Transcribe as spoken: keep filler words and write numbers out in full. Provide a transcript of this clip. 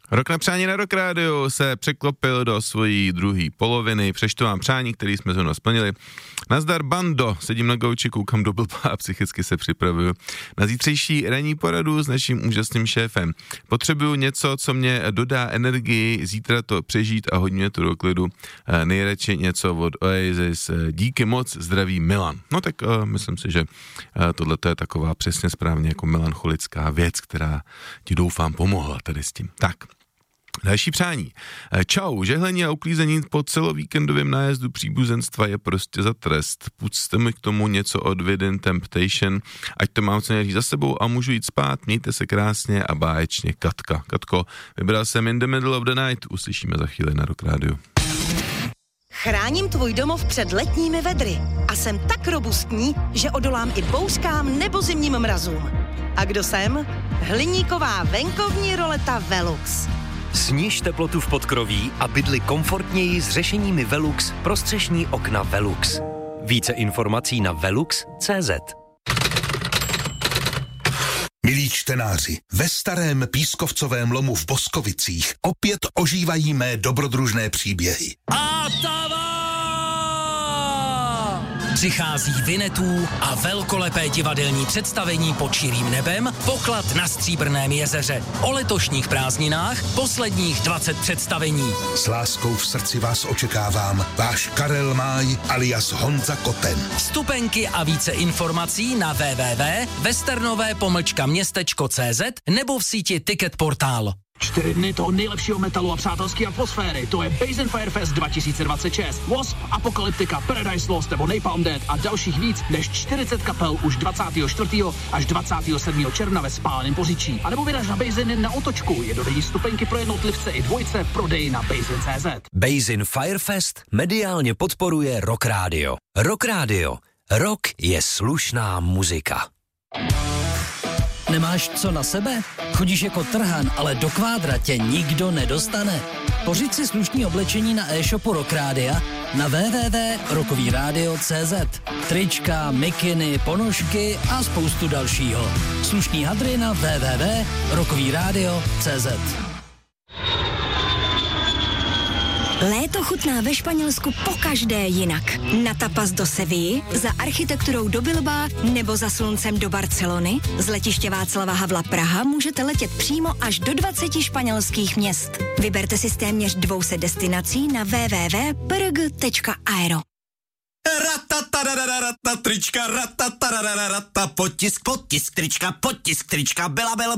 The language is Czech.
Rok na přání na Rock Radio se překlopil do svojí druhé poloviny. Přečtu vám přání, který jsme zrovna splnili. Nazdar bando, sedím na gauči, koukám do blba a psychicky se připravuju na zítřejší ranní poradu s naším úžasným šéfem. Potřebuju něco, co mě dodá energii, zítra to přežít a hodně mě to do klidu. Nejradši něco od Oasis. Díky moc, zdraví Milan. No tak uh, myslím si, že uh, tohle je taková přesně správně jako melancholická věc, která ti doufám pomohla tady s tím. Tak. Další přání. Čau, žehlení a uklízení po celovíkendovém nájezdu příbuzenstva je prostě za trest. Puste mi k tomu něco od Within Temptation, ať to mám co nejvíc za sebou a můžu jít spát, mějte se krásně a báječně. Katka. Katko, vybral jsem In the Middle of the Night, uslyšíme za chvíli na Rock Radio. Chráním tvůj domov před letními vedry a jsem tak robustní, že odolám i bouřkám nebo zimním mrazům. A kdo jsem? Hliníková venkovní roleta Velux. Sníž teplotu v podkroví a bydli komfortněji s řešeními Velux pro střešní okna Velux. Více informací na velux tečka cé zet. Milí čtenáři, ve starém pískovcovém lomu v Boskovicích opět ožívají mé dobrodružné příběhy. A tava! Přichází Vinetů a velkolepé divadelní představení Pod širým nebem, Poklad na Stříbrném jezeře. O letošních prázdninách posledních dvacet představení. S láskou v srdci vás očekávám, váš Karel Máj alias Honza Koten. Vstupenky a více informací na w w w tečka westernové pomlčka městečko tečka cé zet nebo v síti Ticket Portál. Čtyři dny toho nejlepšího metalu a přátelské atmosféry. To je Basin Fire Fest dva tisíce dvacet šest. Wasp, Apocalyptica, Paradise Lost nebo Napalm Death a dalších víc než čtyřicet kapel už dvacátého čtvrtého až dvacátého sedmého června ve Spáleném Poříčí. A nebo vyraž na Basin na Otočku. Jednodenní stupenky pro jednotlivce i dvojce prodej na basin tečka cé zet. Basin Fire Fest mediálně podporuje Rock Radio. Rock Radio. Rock je slušná muzika. Nemáš co na sebe? Chodíš jako trhan, ale do kvádra tě nikdo nedostane. Pořiď si slušný oblečení na e-shopu Rock Rádia na w w w tečka rockový rádio tečka cé zet. Trička, mikiny, ponožky a spoustu dalšího. Slušný hadry na w w w tečka rockový rádio tečka cé zet. Léto chutná ve Španělsku pokaždé jinak. Na tapas do Sevilly, za architekturou do Bilbaa nebo za sluncem do Barcelony, z letiště Václava Havla Praha můžete letět přímo až do dvaceti španělských měst. Vyberte si z téměř dvou set destinací na w w w tečka p r g tečka aero. Trička, potisk, potisk, trička, potisk, trička, byla, byla,